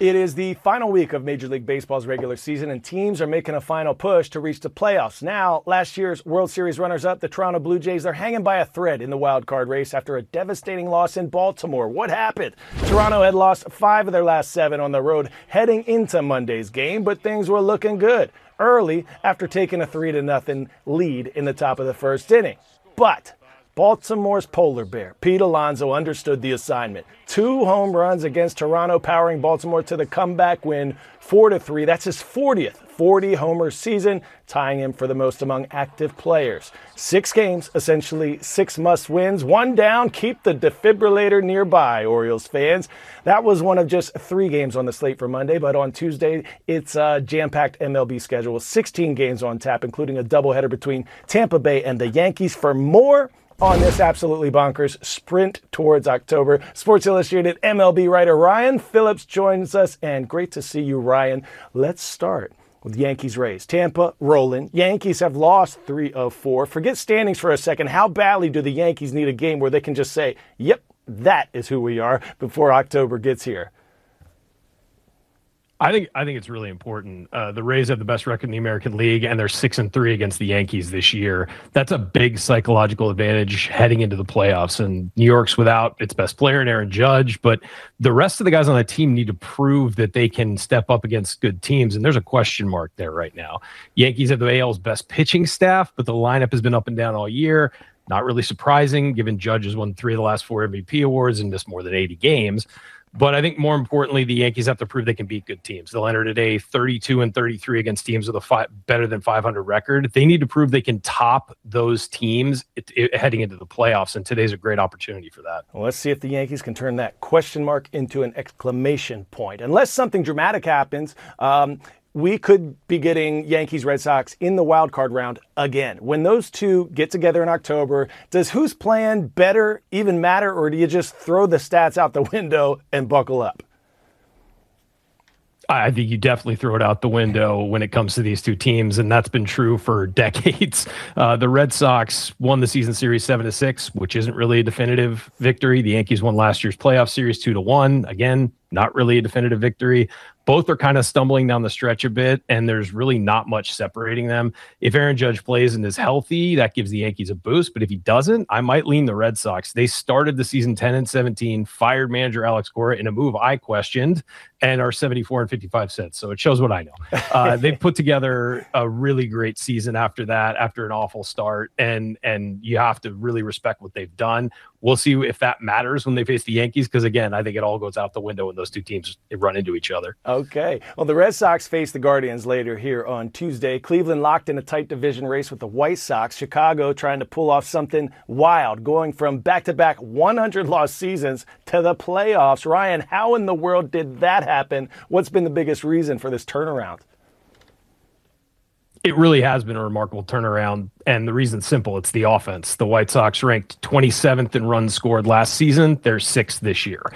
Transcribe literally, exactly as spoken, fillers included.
It is the final week of Major League Baseball's regular season, and teams are making a final push to reach the playoffs. Now, last year's World Series runners-up, the Toronto Blue Jays, they're hanging by a thread in the wild card race after a devastating loss in Baltimore. What happened? Toronto had lost five of their last seven on the road heading into Monday's game, but things were looking good early after taking a three to nothing lead in the top of the first inning. But Baltimore's polar bear, Pete Alonso, understood the assignment. Two home runs against Toronto, powering Baltimore to the comeback win four to three. That's his fortieth forty-homer season, tying him for the most among active players. Six games, essentially six must-wins. One down, keep the defibrillator nearby, Orioles fans. That was one of just three games on the slate for Monday, but on Tuesday, it's a jam-packed M L B schedule with sixteen games on tap, including a doubleheader between Tampa Bay and the Yankees. For more on this absolutely bonkers sprint towards October, Sports Illustrated M L B writer Ryan Phillips joins us, and great to see you, Ryan. Let's start with Yankees-Rays. Tampa rolling. Yankees have lost three of four. Forget standings for a second. How badly do the Yankees need a game where they can just say, yep, that is who we are before October gets here? I think I think it's really important. Uh, the Rays have the best record in the American League, and they're six and three against the Yankees this year. That's a big psychological advantage heading into the playoffs. And New York's without its best player in Aaron Judge, but the rest of the guys on the team need to prove that they can step up against good teams. And there's a question mark there right now. Yankees have the A L's best pitching staff, but the lineup has been up and down all year. Not really surprising, given Judge has won three of the last four M V P awards and missed more than eighty games. But I think more importantly, the Yankees have to prove they can beat good teams. They'll enter today thirty-two and thirty-three against teams with a five, better than five hundred record. They need to prove they can top those teams it, it, heading into the playoffs, and today's a great opportunity for that. Well, let's see if the Yankees can turn that question mark into an exclamation point. Unless something dramatic happens, um, we could be getting Yankees-Red Sox in the wild card round again. When those two get together in October, does who's playing better even matter, or do you just throw the stats out the window and buckle up? I think you definitely throw it out the window when it comes to these two teams, and that's been true for decades. Uh, the Red Sox won the season series seven to six, which isn't really a definitive victory. The Yankees won last year's playoff series two to one. Again, not really a definitive victory. Both are kind of stumbling down the stretch a bit, and there's really not much separating them. If Aaron Judge plays and is healthy, that gives the Yankees a boost. But if he doesn't, I might lean the Red Sox. They started the season ten and seventeen, fired manager Alex Cora in a move I questioned, and are seventy-four and fifty-five cents. So it shows what I know. Uh, they've put together a really great season after that, after an awful start, and and you have to really respect what they've done. We'll see if that matters when they face the Yankees, because, again, I think it all goes out the window when those two teams run into each other. Okay. Well, the Red Sox face the Guardians later here on Tuesday. Cleveland locked in a tight division race with the White Sox. Chicago trying to pull off something wild, going from back-to-back one hundred loss seasons to the playoffs. Ryan, how in the world did that happen? What's been the biggest reason for this turnaround? It really has been a remarkable turnaround, and the reason's simple. It's the offense. The White Sox ranked twenty-seventh in runs scored last season. They're sixth this year.